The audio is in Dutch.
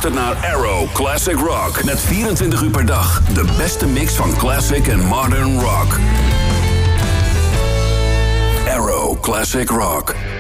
luistert naar Arrow Classic Rock. Met 24 uur per dag de beste mix van classic en modern rock. Arrow Classic Rock.